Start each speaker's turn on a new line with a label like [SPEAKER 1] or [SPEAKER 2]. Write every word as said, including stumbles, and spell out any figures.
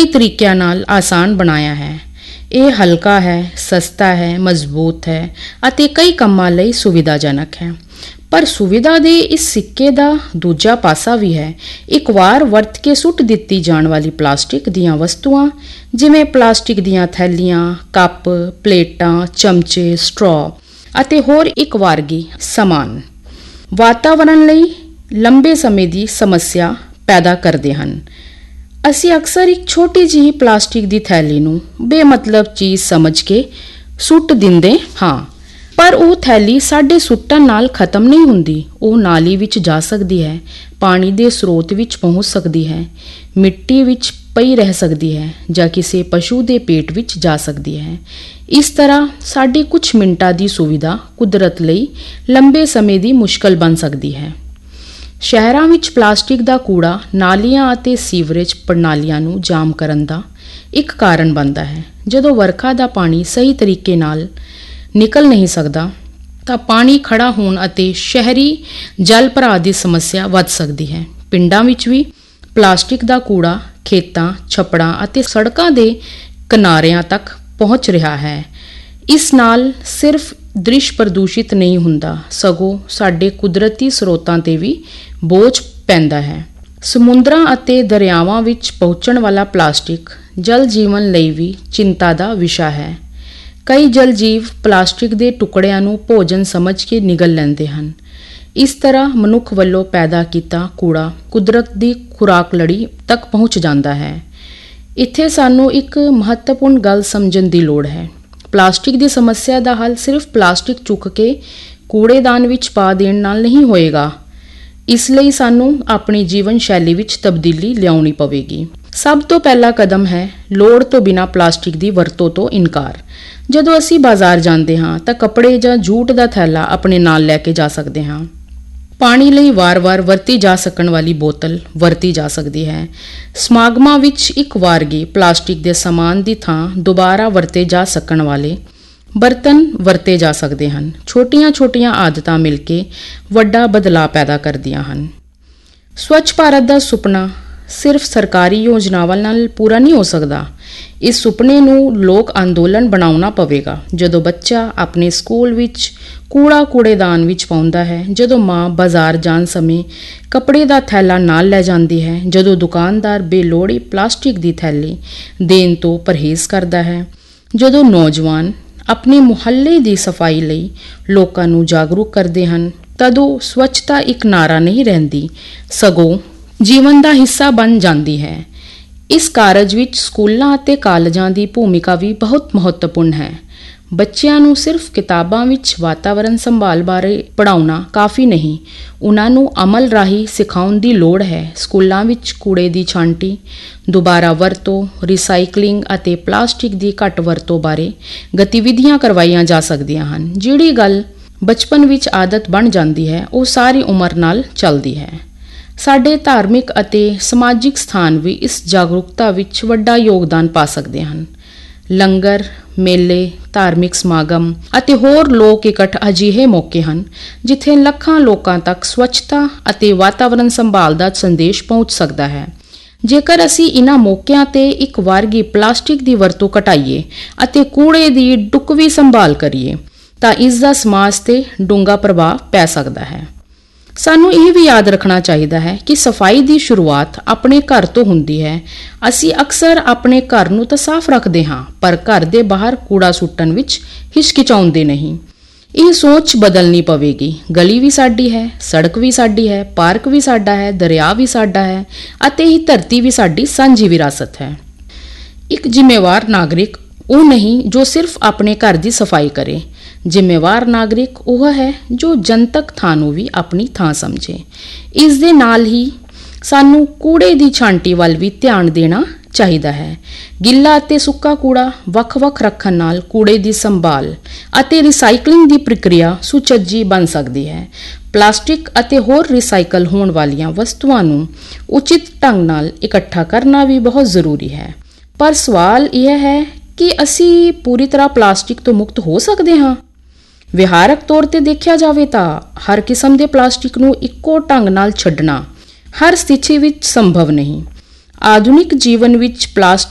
[SPEAKER 1] ਕਈ ਤਰੀਕਿਆਂ ਨਾਲ ਆਸਾਨ ਬਣਾਇਆ ਹੈ। ਇਹ ਹਲਕਾ ਹੈ, ਸਸਤਾ ਹੈ, ਮਜ਼ਬੂਤ ਹੈ ਅਤੇ ਕਈ ਕੰਮਾਂ ਲਈ ਸੁਵਿਧਾਜਨਕ ਹੈ। ਪਰ ਸੁਵਿਧਾ ਦੇ ਇਸ ਸਿੱਕੇ ਦਾ ਦੂਜਾ ਪਾਸਾ ਵੀ ਹੈ। ਇੱਕ ਵਾਰ ਵਰਤ ਕੇ ਸੁੱਟ ਦਿੱਤੀ ਜਾਣ ਵਾਲੀ ਪਲਾਸਟਿਕ ਦੀਆਂ ਵਸਤੂਆਂ, ਜਿਵੇਂ ਪਲਾਸਟਿਕ ਦੀਆਂ ਥੈਲੀਆਂ, ਕੱਪ, ਪਲੇਟਾਂ, ਚਮਚੇ, ਸਟ੍ਰॉ ਅਤੇ ਹੋਰ ਇੱਕ ਵਾਰਗੀ ਸਮਾਨ, ਵਾਤਾਵਰਣ ਲਈ ਲੰਬੇ ਸਮੇਂ ਦੀ ਸਮੱਸਿਆ ਪੈਦਾ ਕਰਦੇ ਹਨ। ਅਸੀਂ ਅਕਸਰ ਇੱਕ ਛੋਟੀ ਜਿਹੀ ਪਲਾਸਟਿਕ ਦੀ ਥੈਲੀ ਨੂੰ ਬੇਮਤਲਬ ਚੀਜ਼ ਸਮਝ ਕੇ ਸੁੱਟ ਦਿੰਦੇ ਹਾਂ, ਪਰ ਉਹ ਥੈਲੀ ਸਾਡੇ ਸੁੱਟਣ ਨਾਲ ਖਤਮ ਨਹੀਂ ਹੁੰਦੀ। ਉਹ ਨਾਲੀ ਵਿੱਚ ਜਾ ਸਕਦੀ ਹੈ, ਪਾਣੀ ਦੇ ਸਰੋਤ ਵਿੱਚ ਪਹੁੰਚ ਸਕਦੀ ਹੈ, ਮਿੱਟੀ ਵਿੱਚ ਪਈ ਰਹਿ ਸਕਦੀ ਹੈ ਜਾਂ ਕਿਸੇ ਪਸ਼ੂ ਦੇ ਪੇਟ ਵਿੱਚ ਜਾ ਸਕਦੀ ਹੈ। ਇਸ ਤਰ੍ਹਾਂ ਸਾਡੀ ਕੁਝ ਮਿੰਟਾਂ ਦੀ ਸੁਵਿਧਾ ਕੁਦਰਤ ਲਈ ਲੰਬੇ ਸਮੇਂ ਦੀ ਮੁਸ਼ਕਲ ਬਣ ਸਕਦੀ ਹੈ। ਸ਼ਹਿਰਾਂ ਵਿੱਚ ਪਲਾਸਟਿਕ ਦਾ ਕੂੜਾ ਨਾਲੀਆਂ ਅਤੇ ਸੀਵਰੇਜ ਪ੍ਰਣਾਲੀਆਂ ਨੂੰ ਜਾਮ ਕਰਨ ਦਾ ਇੱਕ ਕਾਰਨ ਬਣਦਾ ਹੈ। ਜਦੋਂ ਵਰਖਾ ਦਾ ਪਾਣੀ ਸਹੀ ਤਰੀਕੇ ਨਾਲ ਨਿਕਲ ਨਹੀਂ ਸਕਦਾ ਤਾਂ ਪਾਣੀ ਖੜਾ ਹੋਣ ਅਤੇ ਸ਼ਹਿਰੀ ਜਲ ਭਰਾਅ ਦੀ ਸਮੱਸਿਆ ਵੱਧ ਸਕਦੀ ਹੈ। ਪਿੰਡਾਂ ਵਿੱਚ ਵੀ ਪਲਾਸਟਿਕ ਦਾ ਕੂੜਾ ਖੇਤਾਂ, ਛੱਪੜਾਂ ਅਤੇ ਸੜਕਾਂ ਦੇ ਕਿਨਾਰਿਆਂ ਤੱਕ ਪਹੁੰਚ ਰਿਹਾ ਹੈ। ਇਸ ਨਾਲ ਸਿਰਫ ਦ੍ਰਿਸ਼ ਪ੍ਰਦੂਸ਼ਿਤ ਨਹੀਂ ਹੁੰਦਾ, ਸਗੋਂ ਸਾਡੇ ਕੁਦਰਤੀ ਸਰੋਤਾਂ 'ਤੇ ਵੀ ਬੋਝ ਪੈਂਦਾ ਹੈ। ਸਮੁੰਦਰਾਂ ਅਤੇ ਦਰਿਆਵਾਂ ਵਿੱਚ ਪਹੁੰਚਣ ਵਾਲਾ ਪਲਾਸਟਿਕ ਜਲ ਜੀਵਨ ਲਈ ਵੀ ਚਿੰਤਾ ਦਾ ਵਿਸ਼ਾ ਹੈ। ਕਈ ਜਲ ਜੀਵ ਪਲਾਸਟਿਕ ਦੇ ਟੁਕੜਿਆਂ ਨੂੰ ਭੋਜਨ ਸਮਝ ਕੇ ਨਿਗਲ ਲੈਂਦੇ ਹਨ। ਇਸ ਤਰ੍ਹਾਂ ਮਨੁੱਖ ਵੱਲੋਂ ਪੈਦਾ ਕੀਤਾ ਕੂੜਾ ਕੁਦਰਤ ਦੀ ਖੁਰਾਕ ਲੜੀ ਤੱਕ ਪਹੁੰਚ ਜਾਂਦਾ ਹੈ। ਇੱਥੇ ਸਾਨੂੰ ਇੱਕ ਮਹੱਤਵਪੂਰਨ ਗੱਲ ਸਮਝਣ ਦੀ ਲੋੜ ਹੈ। ਪਲਾਸਟਿਕ ਦੀ ਸਮੱਸਿਆ ਦਾ ਹੱਲ ਸਿਰਫ ਪਲਾਸਟਿਕ ਚੁੱਕ ਕੇ ਕੂੜੇਦਾਨ ਵਿੱਚ ਪਾ ਦੇਣ ਨਾਲ ਨਹੀਂ ਹੋਏਗਾ। ਇਸ ਲਈ ਸਾਨੂੰ ਆਪਣੀ ਜੀਵਨ ਸ਼ੈਲੀ ਵਿੱਚ ਤਬਦੀਲੀ ਲਿਆਉਣੀ ਪਵੇਗੀ। ਸਭ ਤੋਂ ਪਹਿਲਾ ਕਦਮ ਹੈ ਲੋੜ ਤੋਂ ਬਿਨਾਂ ਪਲਾਸਟਿਕ ਦੀ ਵਰਤੋਂ ਤੋਂ ਇਨਕਾਰ। ਜਦੋਂ ਅਸੀਂ ਬਾਜ਼ਾਰ ਜਾਂਦੇ ਹਾਂ ਤਾਂ ਕੱਪੜੇ ਜਾਂ ਜੂਟ ਦਾ ਥੈਲਾ ਆਪਣੇ ਨਾਲ ਲੈ ਕੇ ਜਾ ਸਕਦੇ ਹਾਂ। ਪਾਣੀ ਲਈ ਵਾਰ-ਵਾਰ ਵਰਤੀ ਜਾ ਸਕਣ ਵਾਲੀ ਬੋਤਲ ਵਰਤੀ ਜਾ ਸਕਦੀ ਹੈ। ਸਮਾਗਮਾਂ ਵਿੱਚ ਇੱਕ ਵਾਰਗੀ ਪਲਾਸਟਿਕ ਦੇ ਸਮਾਨ ਦੀ ਥਾਂ ਦੁਬਾਰਾ ਵਰਤੇ ਜਾ ਸਕਣ ਵਾਲੇ ਬਰਤਨ ਵਰਤੇ ਜਾ ਸਕਦੇ ਹਨ। ਛੋਟੀਆਂ-ਛੋਟੀਆਂ ਆਦਤਾਂ ਮਿਲ ਕੇ ਵੱਡਾ ਬਦਲਾਅ ਪੈਦਾ ਕਰਦੀਆਂ ਹਨ। ਸਵੱਛ ਭਾਰਤ ਦਾ ਸੁਪਨਾ ਸਿਰਫ ਸਰਕਾਰੀ ਯੋਜਨਾਵਾਂ ਨਾਲ ਪੂਰਾ ਨਹੀਂ ਹੋ ਸਕਦਾ। ਇਸ ਸੁਪਨੇ ਨੂੰ ਲੋਕ ਅੰਦੋਲਨ ਬਣਾਉਣਾ ਪਵੇਗਾ। ਜਦੋਂ ਬੱਚਾ ਆਪਣੇ ਸਕੂਲ ਵਿੱਚ ਕੂੜਾ ਕੂੜੇਦਾਨ ਵਿੱਚ ਪਾਉਂਦਾ ਹੈ, ਜਦੋਂ ਮਾਂ ਬਾਜ਼ਾਰ ਜਾਣ ਸਮੇਂ ਕੱਪੜੇ ਦਾ ਥੈਲਾ ਨਾਲ ਲੈ ਜਾਂਦੀ ਹੈ, ਜਦੋਂ ਦੁਕਾਨਦਾਰ ਬੇਲੋੜੀ ਪਲਾਸਟਿਕ ਦੀ ਥੈਲੀ ਦੇਣ ਤੋਂ ਪਰਹੇਜ਼ ਕਰਦਾ ਹੈ, ਜਦੋਂ ਨੌਜਵਾਨ ਆਪਣੇ ਮੁਹੱਲੇ ਦੀ ਸਫਾਈ ਲਈ ਲੋਕਾਂ ਨੂੰ ਜਾਗਰੂਕ ਕਰਦੇ ਹਨ, ਤਦੋਂ ਸਵੱਛਤਾ ਇੱਕ ਨਾਰਾ ਨਹੀਂ ਰਹਿੰਦੀ, ਸਗੋਂ ਜੀਵਨ ਦਾ ਹਿੱਸਾ ਬਣ ਜਾਂਦੀ ਹੈ। ਇਸ ਕਾਰਜ ਵਿੱਚ ਸਕੂਲਾਂ ਅਤੇ ਕਾਲਜਾਂ ਦੀ ਭੂਮਿਕਾ ਵੀ ਬਹੁਤ ਮਹੱਤਵਪੂਰਨ ਹੈ। ਬੱਚਿਆਂ ਨੂੰ ਸਿਰਫ ਕਿਤਾਬਾਂ ਵਿੱਚ ਵਾਤਾਵਰਣ ਸੰਭਾਲ ਬਾਰੇ ਪੜ੍ਹਾਉਣਾ ਕਾਫੀ ਨਹੀਂ, ਉਹਨਾਂ ਨੂੰ ਅਮਲ ਰਾਹੀਂ ਸਿਖਾਉਣ ਦੀ ਲੋੜ ਹੈ। ਸਕੂਲਾਂ ਵਿੱਚ ਕੂੜੇ ਦੀ ਛਾਂਟੀ, ਦੁਬਾਰਾ ਵਰਤੋਂ, ਰੀਸਾਈਕਲਿੰਗ ਅਤੇ ਪਲਾਸਟਿਕ ਦੀ ਘੱਟ ਵਰਤੋਂ ਬਾਰੇ ਗਤੀਵਿਧੀਆਂ ਕਰਵਾਈਆਂ ਜਾ ਸਕਦੀਆਂ ਹਨ। ਜਿਹੜੀ ਗੱਲ ਬਚਪਨ ਵਿੱਚ ਆਦਤ ਬਣ ਜਾਂਦੀ ਹੈ, ਉਹ ਸਾਰੀ ਉਮਰ ਨਾਲ ਚੱਲਦੀ ਹੈ। ਸਾਡੇ ਧਾਰਮਿਕ ਅਤੇ ਸਮਾਜਿਕ ਸਥਾਨ ਵੀ ਇਸ ਜਾਗਰੂਕਤਾ ਵਿੱਚ ਵੱਡਾ ਯੋਗਦਾਨ ਪਾ ਸਕਦੇ ਹਨ। ਲੰਗਰ, ਮੇਲੇ, ਧਾਰਮਿਕ ਸਮਾਗਮ ਅਤੇ ਹੋਰ ਲੋਕ ਇਕੱਠ ਅਜਿਹੇ ਮੌਕੇ ਹਨ ਜਿੱਥੇ ਲੱਖਾਂ ਲੋਕਾਂ ਤੱਕ ਸਵੱਛਤਾ ਅਤੇ ਵਾਤਾਵਰਣ ਸੰਭਾਲ ਦਾ ਸੰਦੇਸ਼ ਪਹੁੰਚ ਸਕਦਾ ਹੈ। ਜੇਕਰ ਅਸੀਂ ਇਹਨਾਂ ਮੌਕਿਆਂ ਤੇ ਇੱਕ ਵਾਰਗੀ ਪਲਾਸਟਿਕ ਦੀ ਵਰਤੋਂ ਘਟਾਈਏ ਅਤੇ ਕੂੜੇ ਦੀ ਢੁਕਵੀਂ ਸੰਭਾਲ ਕਰੀਏ ਤਾਂ ਇਸ ਦਾ ਸਮਾਜ ਤੇ ਡੂੰਘਾ ਪ੍ਰਭਾਵ ਪੈ ਸਕਦਾ ਹੈ। ਸਾਨੂੰ ਇਹ ਵੀ ਯਾਦ ਰੱਖਣਾ ਚਾਹੀਦਾ ਹੈ ਕਿ ਸਫਾਈ ਦੀ ਸ਼ੁਰੂਆਤ ਆਪਣੇ ਘਰ ਤੋਂ ਹੁੰਦੀ ਹੈ। ਅਸੀਂ ਅਕਸਰ ਆਪਣੇ ਘਰ ਨੂੰ ਤਾਂ ਸਾਫ਼ ਰੱਖਦੇ ਹਾਂ, ਪਰ ਘਰ ਦੇ ਬਾਹਰ ਕੂੜਾ ਸੁੱਟਣ ਵਿੱਚ ਹਿਚਕਿਚਾਉਂਦੇ ਨਹੀਂ। ਇਹ ਸੋਚ ਬਦਲਣੀ ਪਵੇਗੀ। ਗਲੀ ਵੀ ਸਾਡੀ ਹੈ, ਸੜਕ ਵੀ ਸਾਡੀ ਹੈ, ਪਾਰਕ ਵੀ ਸਾਡਾ ਹੈ, ਦਰਿਆ ਵੀ ਸਾਡਾ ਹੈ ਅਤੇ ਇਹ ਧਰਤੀ ਵੀ ਸਾਡੀ ਸਾਂਝੀ ਵਿਰਾਸਤ ਹੈ। ਇੱਕ ਜ਼ਿੰਮੇਵਾਰ ਨਾਗਰਿਕ ਉਹ ਨਹੀਂ ਜੋ ਸਿਰਫ ਆਪਣੇ ਘਰ ਦੀ ਸਫਾਈ ਕਰੇ। ਜ਼ਿੰਮੇਵਾਰ ਨਾਗਰਿਕ ਉਹ ਹੈ ਜੋ ਜਨਤਕ ਥਾਂ ਨੂੰ ਵੀ ਆਪਣੀ ਥਾਂ ਸਮਝੇ। ਇਸ ਦੇ ਨਾਲ ਹੀ ਸਾਨੂੰ ਕੂੜੇ ਦੀ ਛਾਂਟੀ ਵੱਲ ਵੀ ਧਿਆਨ ਦੇਣਾ ਚਾਹੀਦਾ ਹੈ। ਗਿੱਲਾ ਅਤੇ ਸੁੱਕਾ ਕੂੜਾ ਵੱਖ-ਵੱਖ ਰੱਖਣ ਨਾਲ ਕੂੜੇ ਦੀ ਸੰਭਾਲ ਅਤੇ ਰੀਸਾਈਕਲਿੰਗ ਦੀ ਪ੍ਰਕਿਰਿਆ ਸੁਚੱਜੀ ਬਣ ਸਕਦੀ ਹੈ। ਪਲਾਸਟਿਕ ਅਤੇ ਹੋਰ ਰੀਸਾਈਕਲ ਹੋਣ ਵਾਲੀਆਂ ਵਸਤੂਆਂ ਨੂੰ ਉਚਿਤ ਢੰਗ ਨਾਲ ਇਕੱਠਾ ਕਰਨਾ ਵੀ ਬਹੁਤ ਜ਼ਰੂਰੀ ਹੈ। ਪਰ ਸਵਾਲ ਇਹ ਹੈ ਕਿ ਅਸੀਂ ਪੂਰੀ ਤਰ੍ਹਾਂ ਪਲਾਸਟਿਕ ਤੋਂ ਮੁਕਤ ਹੋ ਸਕਦੇ ਹਾਂ? ਵਿਹਾਰਕ ਤੌਰ ਤੇ ਦੇਖਿਆ ਜਾਵੇ ਤਾਂ ਹਰ ਕਿਸਮ ਦੇ ਪਲਾਸਟਿਕ ਨੂੰ ਇੱਕੋ ਢੰਗ ਨਾਲ ਛੱਡਣਾ ਹਰ ਸਥਿਤੀ ਵਿੱਚ ਸੰਭਵ ਨਹੀਂ। ਆਧੁਨਿਕ ਜੀਵਨ ਵਿੱਚ ਪਲਾਸਟਿਕ